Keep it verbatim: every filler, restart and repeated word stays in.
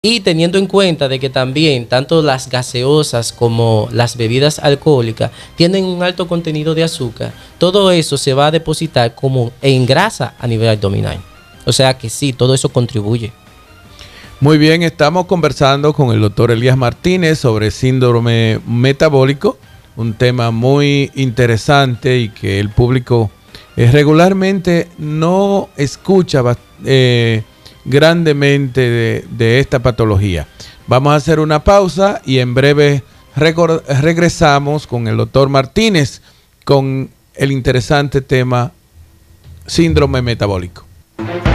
Y teniendo en cuenta de que también tanto las gaseosas como las bebidas alcohólicas tienen un alto contenido de azúcar, todo eso se va a depositar como en grasa a nivel abdominal. O sea que sí, todo eso contribuye. Muy bien, estamos conversando con el doctor Elías Martínez sobre síndrome metabólico, un tema muy interesante y que el público eh, regularmente no escucha eh, grandemente de, de esta patología. Vamos a hacer una pausa y en breve regresamos con el doctor Martínez con el interesante tema síndrome metabólico.